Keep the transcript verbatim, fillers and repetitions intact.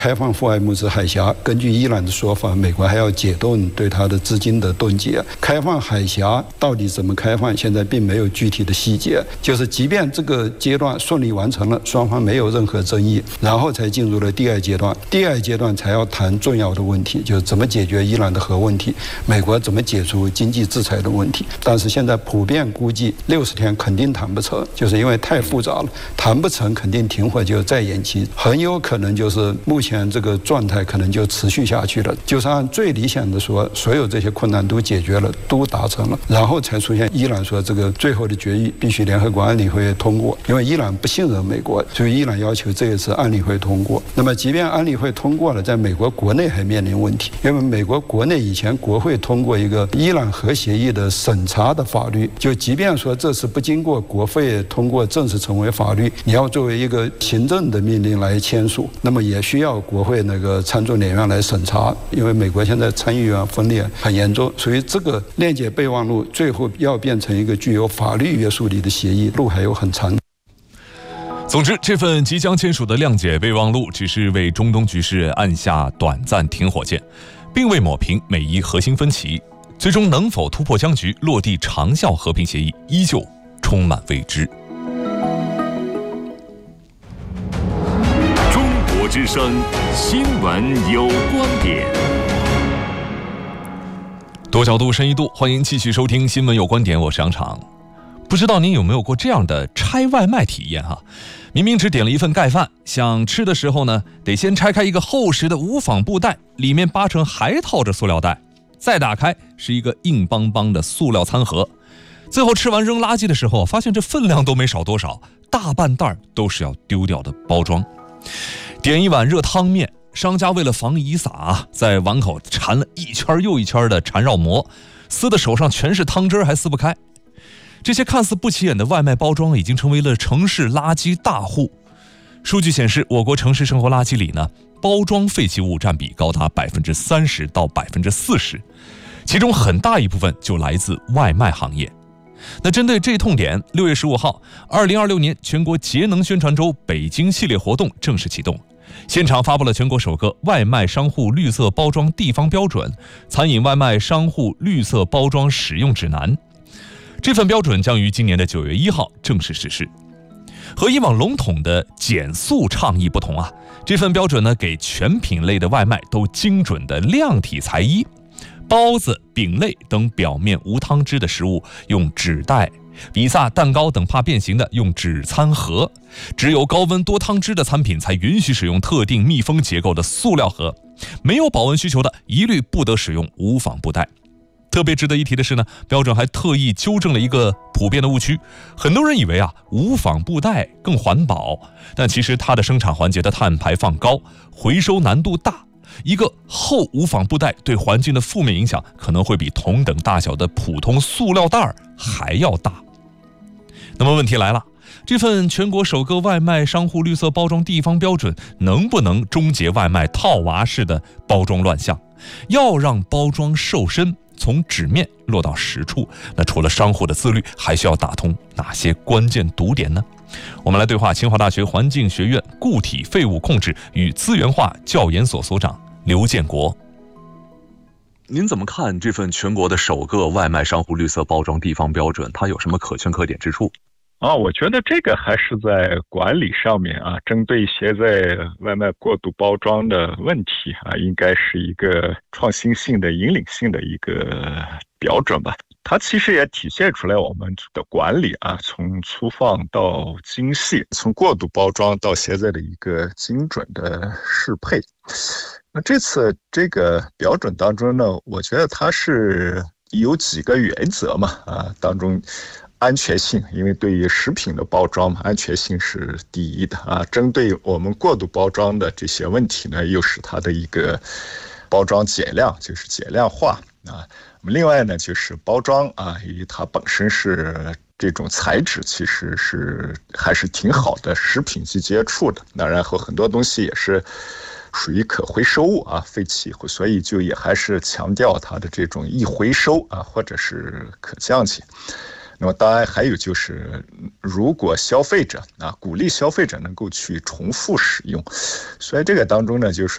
开放霍尔木兹海峡，根据伊朗的说法，美国还要解冻对它的资金的冻结。开放海峡到底怎么开放，现在并没有具体的细节。就是即便这个阶段顺利完成了，双方没有任何争议，然后才进入了第二阶段。第二阶段才要谈重要的问题，就是怎么解决伊朗的核问题，美国怎么解除经济制裁的问题。但是现在普遍估计六十天肯定谈不成，就是因为太复杂了，谈不成肯定停火就再延期，很有可能就是目前这个状态可能就持续下去了。就是按最理想的说，所有这些困难都解决了，都达成了，然后才出现伊朗说这个最后的决议必须联合国安理会通过，因为伊朗不信任美国，所以伊朗要求这一次安理会通过。那么即便安理会通过了，在美国国内还面临问题，因为美国国内以前国会通过一个伊朗核协议的审查的法律，就即便说这次不经过国会通过正式成为法律，你要作为一个行政的命令来签署，那么也需要国会那个参众两院来审查，因为美国现在参议院分裂很严重，所以这个链接备忘录最后要变成一个具有法律约束力的协议，路还有很长。 总之，这份即将签署的谅解备忘录只是为中东局势按下短暂停火键，并未抹平美伊核心分歧，最终能否突破僵局，落地长效和平协议，依旧充满未知。 之声新闻有观点， 多角度深一度，欢迎继续收听新闻有观点，我是杨常。不知道您有没有过这样的拆外卖体验哈？明明只点了一份盖饭，想吃的时候呢，得先拆开一个厚实的无纺布袋，里面八成还套着塑料袋，再打开是一个硬邦邦的塑料餐盒，最后吃完扔垃圾的时候，发现这分量都没少多少，大半袋都是要丢掉的包装。点一碗热汤面，商家为了防遗撒，在碗口缠了一圈又一圈的缠绕膜，撕的手上全是汤汁还撕不开。这些看似不起眼的外卖包装已经成为了城市垃圾大户。数据显示，我国城市生活垃圾里呢，包装废弃物占比高达百分之三十到百分之四十，其中很大一部分就来自外卖行业。那针对这痛点，六月十五号，二零二六年全国节能宣传周北京系列活动正式启动。现场发布了全国首个外卖商户绿色包装地方标准、餐饮外卖商户绿色包装使用指南。这份标准将于今年的九月一号正式实施。和以往笼统的减塑倡议不同啊，这份标准呢，给全品类的外卖都精准的量体裁衣。包子、饼类等表面无汤汁的食物用纸袋，比萨、蛋糕等怕变形的用纸餐盒，只有高温多汤汁的餐品才允许使用特定密封结构的塑料盒，没有保温需求的一律不得使用无纺布袋。特别值得一提的是呢，标准还特意纠正了一个普遍的误区，很多人以为啊无纺布袋更环保，但其实它的生产环节的碳排放高，回收难度大。一个厚无纺布袋对环境的负面影响可能会比同等大小的普通塑料袋还要大。那么问题来了，这份全国首个外卖商户绿色包装地方标准能不能终结外卖套娃式的包装乱象？要让包装瘦身，从纸面落到实处，那除了商户的自律，还需要打通哪些关键堵点呢？我们来对话清华大学环境学院固体废物控制与资源化教研所所长刘建国。您怎么看这份全国的首个外卖商户绿色包装地方标准，它有什么可圈可点之处？ 啊，我觉得这个还是在管理上面啊，针对现在外卖过度包装的问题啊，应该是一个创新性的、引领性的一个标准吧。它其实也体现出来我们的管理啊，从粗放到精细，从过度包装到现在的一个精准的适配。那这次这个标准当中呢，我觉得它是有几个原则嘛，啊，当中安全性，因为对于食品的包装嘛，安全性是第一的啊。针对我们过度包装的这些问题呢，又是它的一个包装减量，就是减量化啊。另外呢，就是包装啊，因为它本身是这种材质，其实是还是挺好的，食品级接触的。那然后很多东西也是属于可回收物啊，废弃，所以就也还是强调它的这种易回收啊，或者是可降解。那么当然还有就是，如果消费者啊鼓励消费者能够去重复使用，所以这个当中呢，就是